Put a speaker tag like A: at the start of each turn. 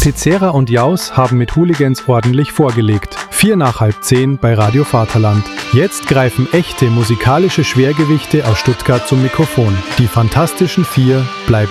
A: Pizzera und Jaus haben mit Hooligans ordentlich vorgelegt. 4 nach halb 10 bei Radio Vaterland. Jetzt greifen echte musikalische Schwergewichte aus Stuttgart zum Mikrofon. Die Fantastischen 4 bleiben